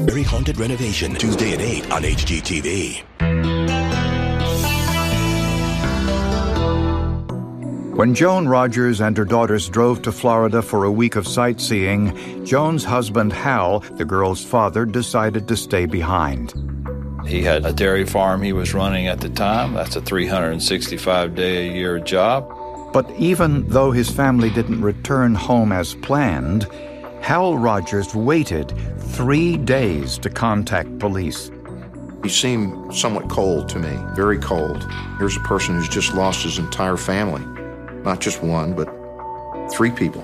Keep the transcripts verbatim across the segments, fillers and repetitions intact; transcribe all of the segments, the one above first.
Very Haunted Renovation, Tuesday at eight on H G T V. When Joan Rogers and her daughters drove to Florida for a week of sightseeing, Joan's husband, Hal, the girl's father, decided to stay behind. He had a dairy farm he was running at the time. That's a three hundred sixty-five day a year job. But even though his family didn't return home as planned, Hal Rogers waited three days to contact police. He seemed somewhat cold to me, very cold. Here's a person who's just lost his entire family. Not just one, but three people.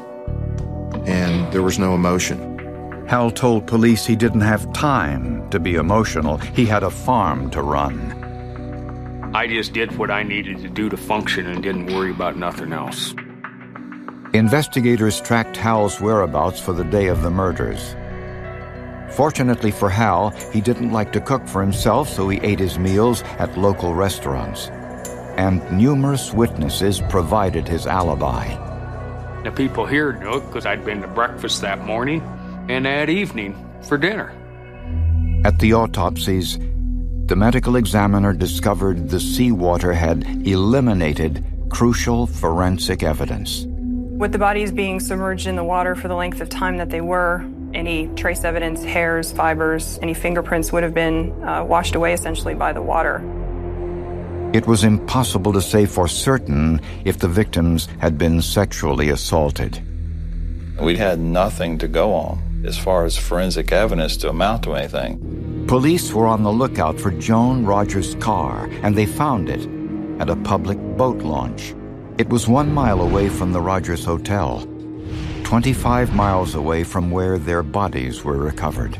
And there was no emotion. Hal told police he didn't have time to be emotional. He had a farm to run. I just did what I needed to do to function and didn't worry about nothing else. Investigators tracked Hal's whereabouts for the day of the murders. Fortunately for Hal, he didn't like to cook for himself, so he ate his meals at local restaurants. And numerous witnesses provided his alibi. The people here knew it because I'd been to breakfast that morning and that evening for dinner. At the autopsies, the medical examiner discovered the seawater had eliminated crucial forensic evidence. With the bodies being submerged in the water for the length of time that they were, any trace evidence, hairs, fibers, any fingerprints would have been uh, washed away essentially by the water. It was impossible to say for certain if the victims had been sexually assaulted. We had nothing to go on as far as forensic evidence to amount to anything. Police were on the lookout for Joan Rogers' car, and they found it at a public boat launch. It was one mile away from the Rogers Hotel, twenty-five miles away from where their bodies were recovered.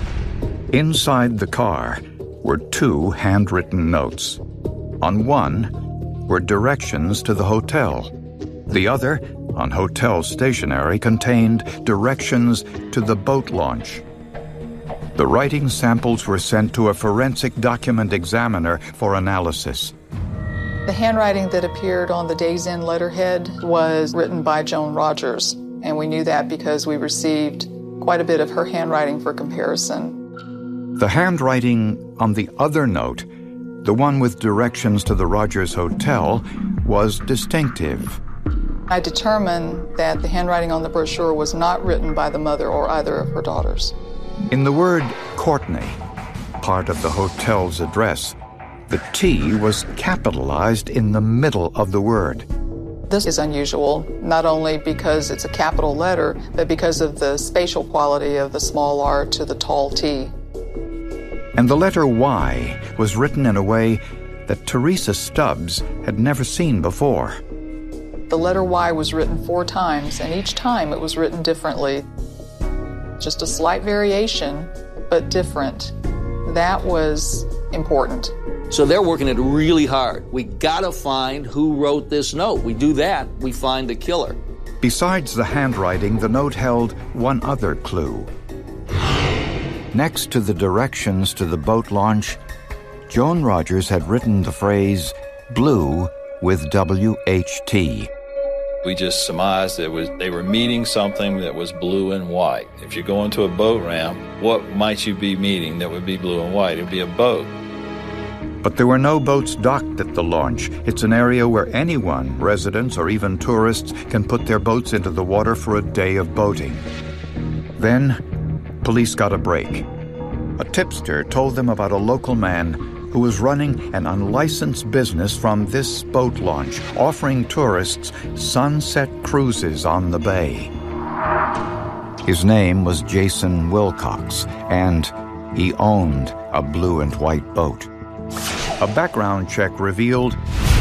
Inside the car were two handwritten notes. On one were directions to the hotel. The other, on hotel stationery, contained directions to the boat launch. The writing samples were sent to a forensic document examiner for analysis. The handwriting that appeared on the Days Inn letterhead was written by Joan Rogers, and we knew that because we received quite a bit of her handwriting for comparison. The handwriting on the other note, the one with directions to the Rogers Hotel, was distinctive. I determined that the handwriting on the brochure was not written by the mother or either of her daughters. In the word Courtney, part of the hotel's address, the T was capitalized in the middle of the word. This is unusual, not only because it's a capital letter, but because of the spatial quality of the small r to the tall T. And the letter Y was written in a way that Teresa Stubbs had never seen before. The letter Y was written four times, and each time it was written differently. Just a slight variation, but different. That was important. So they're working it really hard. We gotta find who wrote this note. We do that, we find the killer. Besides the handwriting, the note held one other clue. Next to the directions to the boat launch, Joan Rogers had written the phrase, blue with W H T. We just surmised it was they were meeting something that was blue and white. If you go into a boat ramp, what might you be meeting that would be blue and white? It would be a boat. But there were no boats docked at the launch. It's an area where anyone, residents or even tourists, can put their boats into the water for a day of boating. Then, police got a break. A tipster told them about a local man who was running an unlicensed business from this boat launch, offering tourists sunset cruises on the bay. His name was Jason Wilcox, and he owned a blue and white boat. A background check revealed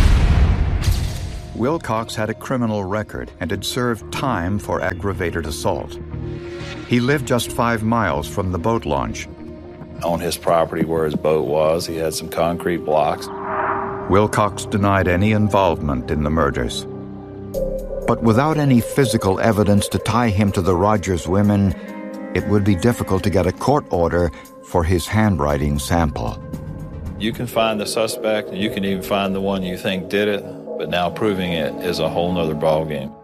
Wilcox had a criminal record and had served time for aggravated assault. He lived just five miles from the boat launch. On his property where his boat was, he had some concrete blocks. Wilcox denied any involvement in the murders. But without any physical evidence to tie him to the Rogers women, it would be difficult to get a court order for his handwriting sample. You can find the suspect, and you can even find the one you think did it, but now proving it is a whole nother ballgame.